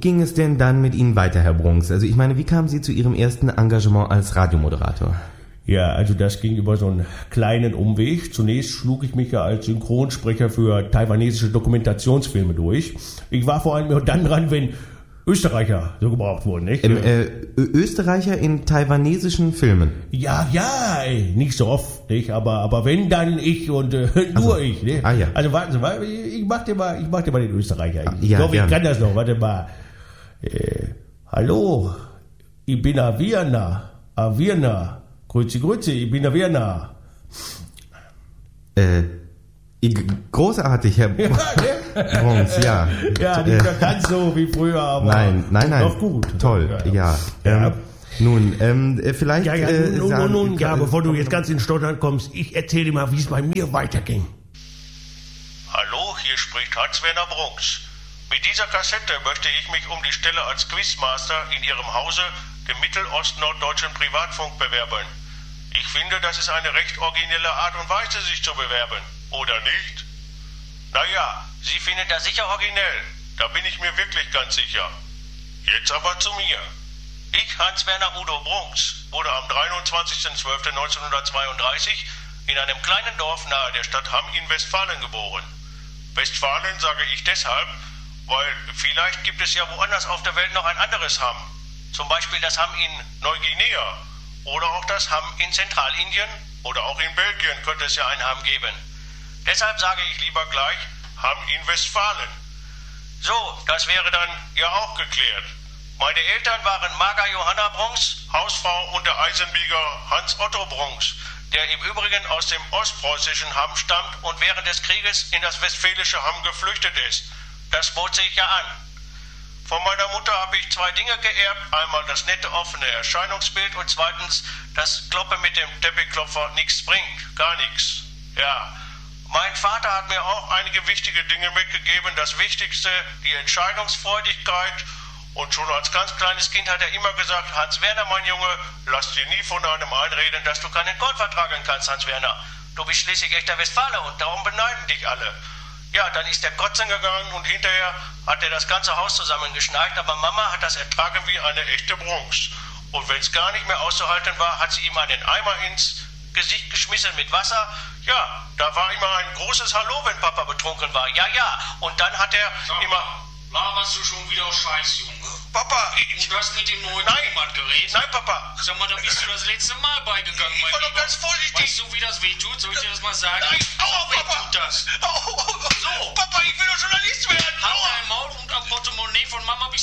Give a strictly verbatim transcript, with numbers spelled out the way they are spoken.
ging es denn dann mit Ihnen weiter, Herr Brunks? Also ich meine, wie kamen Sie zu Ihrem ersten Engagement als Radiomoderator? Ja, also das ging über so einen kleinen Umweg. Zunächst schlug ich mich ja als Synchronsprecher für taiwanesische Dokumentationsfilme durch. Ich war vor allem nur dann dran, wenn Österreicher so gebraucht wurden, nicht? Ähm, äh, Österreicher in taiwanesischen Filmen? Ja, ja, ey, nicht so oft, nicht? Aber, aber wenn, dann ich und äh, nur also, ich, ne? Ah, ja. Also warten Sie mal, ich, ich mach dir mal, ich mach dir mal den Österreicher. Ich ja, glaube, ich gern. kann das noch. Warte mal. Äh, hallo, ich bin Aviana. Aviana. Grüezi, grüezi, ich bin Aviana. Äh, großartig, Herr Ja, ne? Brunks, ja. Ja, nicht mehr ganz so wie früher, aber Nein, nein, nein. noch gut. Toll, ja. ja. Ja. Ähm, nun, ähm, vielleicht... Ja, ja, äh, nun, nun, sagen- nun, ja, äh, bevor du jetzt ganz in Stottern kommst, ich erzähle dir mal, wie es bei mir weiterging. Hallo, hier spricht Hans-Werner Brunks. Mit dieser Kassette möchte ich mich um die Stelle als Quizmaster in Ihrem Hause, dem Mittelostnorddeutschen Privatfunk, bewerben. Ich finde, das ist eine recht originelle Art und Weise, sich zu bewerben. Oder nicht? Naja, Sie finden das sicher originell. Da bin ich mir wirklich ganz sicher. Jetzt aber zu mir. Ich, Hans-Werner Udo Brunks, wurde am dreiundzwanzigsten zwölften neunzehnhundertzweiunddreißig in einem kleinen Dorf nahe der Stadt Hamm in Westfalen geboren. Westfalen sage ich deshalb, weil vielleicht gibt es ja woanders auf der Welt noch ein anderes Hamm. Zum Beispiel das Hamm in Neuguinea oder auch das Hamm in Zentralindien oder auch in Belgien könnte es ja ein Hamm geben. Deshalb sage ich lieber gleich Hamm in Westfalen. So, das wäre dann ja auch geklärt. Meine Eltern waren Marga Johanna Brunks, Hausfrau und der Eisenbieger Hans Otto Brunks, der im Übrigen aus dem ostpreußischen Hamm stammt und während des Krieges in das westfälische Hamm geflüchtet ist. Das bot sich ja an. Von meiner Mutter habe ich zwei Dinge geerbt. Einmal das nette, offene Erscheinungsbild und zweitens das Kloppen mit dem Teppichklopfer nichts bringt. Gar nichts. Ja. Mein Vater hat mir auch einige wichtige Dinge mitgegeben. Das Wichtigste, die Entscheidungsfreudigkeit. Und schon als ganz kleines Kind hat er immer gesagt, Hans-Werner, mein Junge, lass dir nie von einem einreden, dass du keinen Gold vertragen kannst, Hans-Werner. Du bist schließlich echter Westfaler und darum beneiden dich alle. Ja, dann ist er kotzen gegangen und hinterher hat er das ganze Haus zusammengeschneit, aber Mama hat das ertragen wie eine echte Brunks. Und wenn es gar nicht mehr auszuhalten war, hat sie ihm einen Eimer ins Gesicht geschmissen mit Wasser. Ja, da war immer ein großes Hallo, wenn Papa betrunken war. Ja, ja. Und dann hat er Sag immer... Laberst du schon wieder Scheiß, Junge? Papa, ich... Und das mit dem neuen Nein, Tonbandgerät? nein, Papa. Sag mal, da bist du das letzte Mal beigegangen, Ich mein war doch Lieber. ganz vorsichtig. Weißt du, wie das weh tut? Soll ich dir das mal sagen? Nein, aua, Weh Papa. tut das. Au, au, au. So. Papa, ich will doch Journalist werden. Halt Aua. dein Maul und am Portemonnaie von Mama bist